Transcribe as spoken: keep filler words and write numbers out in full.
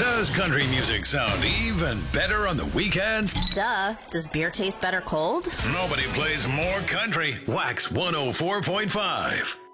Does country music sound even better on the weekend? Duh. Does beer taste better cold? Nobody plays more country. Wax one oh four point five.